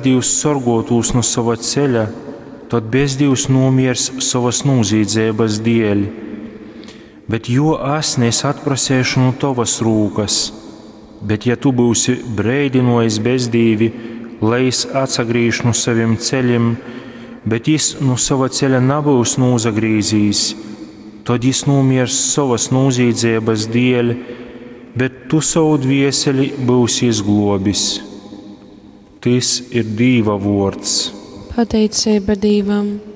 bezdīvs sorgotūs no sava ceļa, tad bezdīvs nomiers savas nūzīdzēbas dēļ. Bet jo es atprasēšu no tavas rūkas, bet ja tu būsi breidinojis bezdīvi, lai es atsagrīšu no saviem ceļiem, bet jis no sava ceļa nebūs nūzagrīzījis, tad jis nomiers savas nūzīdzēbas dēļ, bet tu savu dvieseli būsi izglobis. Tas ir Dieva vārds. Pateicība Dievam!